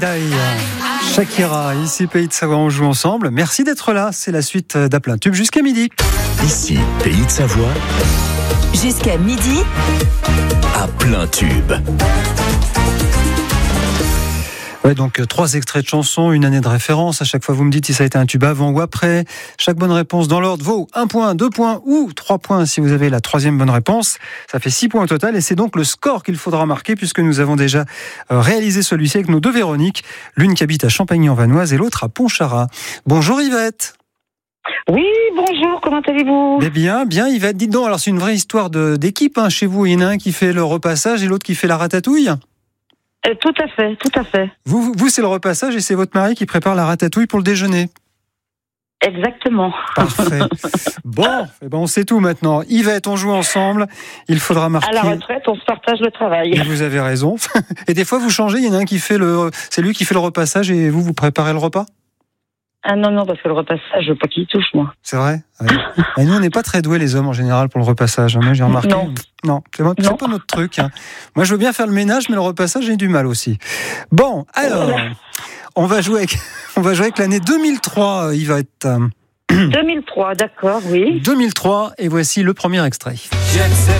Shakira, ici Pays de Savoie, on joue ensemble. Merci d'être là, c'est la suite d'À plein tube jusqu'à midi. Ici Pays de Savoie, jusqu'à midi, à plein tube. Ouais, donc 3 extraits de chansons, une année de référence. À chaque fois, vous me dites si ça a été un tube avant ou après. Chaque bonne réponse dans l'ordre vaut 1 point, 2 points ou 3 points si vous avez la 3e bonne réponse. Ça fait 6 points au total et c'est donc le score qu'il faudra marquer puisque nous avons déjà réalisé celui-ci avec nos 2 Véroniques. L'une qui habite à Champagny-en-Vanoise et l'autre à Pontcharrat. Bonjour Yvette. Oui, bonjour, comment allez-vous ? Bien, Yvette. Dites donc, alors c'est une vraie histoire d'équipe chez vous. Il y en a un qui fait le repassage et l'autre qui fait la ratatouille. Tout à fait. Vous, c'est le repassage et c'est votre mari qui prépare la ratatouille pour le déjeuner. Exactement. Parfait. Bon, on sait tout maintenant. Yvette, on joue ensemble. Il faudra marquer. À la retraite, on se partage le travail. Et vous avez raison. Et des fois, vous changez. Il y en a un qui fait c'est lui qui fait le repassage et vous préparez le repas ? Ah non, parce que le repassage, je veux pas qu'il touche, moi. C'est vrai. Ouais. Et nous, on n'est pas très doués, les hommes, en général, pour le repassage. Moi, j'ai remarqué. Non, c'est pas notre truc. Moi, je veux bien faire le ménage, mais le repassage, j'ai du mal aussi. Bon, alors, on va jouer avec l'année 2003, Yvette. 2003, d'accord, oui. 2003, et voici le premier extrait. Je ne sais